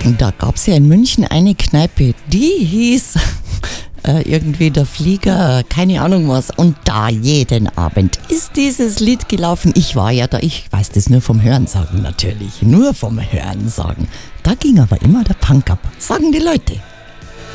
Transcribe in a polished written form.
Da gab es ja in München eine Kneipe, die hieß irgendwie der Flieger, keine Ahnung was. Und da jeden Abend ist dieses Lied gelaufen. Ich war ja da, ich weiß das nur vom Hörensagen natürlich, nur vom Hörensagen. Da ging aber immer der Punk ab, sagen die Leute.